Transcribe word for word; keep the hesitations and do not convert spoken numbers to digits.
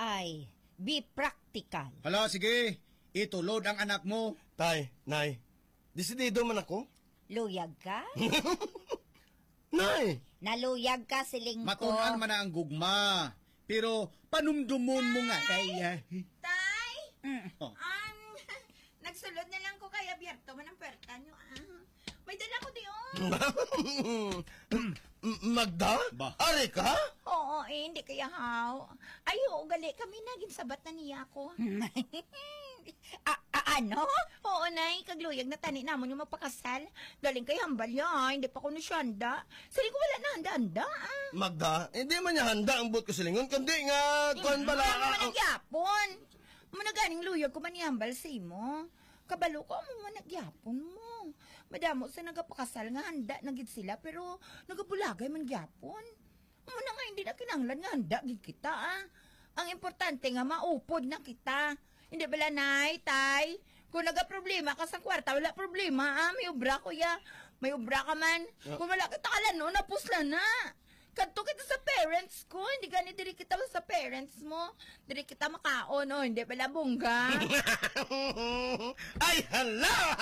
ay be practical. Hala, sige. Itulod ang anak mo. Tay, nay, desidido man ako. Luyag ka? Nay! Naluyag ka, siling ko. Matunan man na ang gugma. Pero panumdumon mo nga. Kaya... Tay! Mm. Oh. Um, nagsulod na lang ko kay Abierto man ang perta nyo. Ah. May dala ko di oh. Magda? Ba? Ari ka? Oo, eh, hindi kaya haw. Ayo, gali kami naging sabat na niya ako. ah, ah, ano? Oo, nay, kagluyag na tani namon yung magpakasal. Galing kay hambal yan, hindi pa ko nasyanda. Sali ko wala na handa-handa. Ah. Magda, hindi man niya handa ang buot ko silingon, kundi nga, kuhan bala. Ano man nagyapon? Managaning luyag ko man ihambal sa imo. Kabalo ko mo man nagyapon mo. Madamo sa nagapakasal nga handa na gid sila pero nagabulagay man gyapon. Mo na nga hindi na kinahanglan nga handa gid kita ah. Ang importante nga maupod na kita. Hindi bala nay, tay? Kung nagaproblema ka sa kwarta, wala problema ah. May ubra ko ya. May ubra ka man. Kung wala kita kalano, napusla na. Kadto kita sa parents ko, hindi gani diri kita sa parents mo. Diri kita makaon, oh, hindi pala bungga. Ay, hala!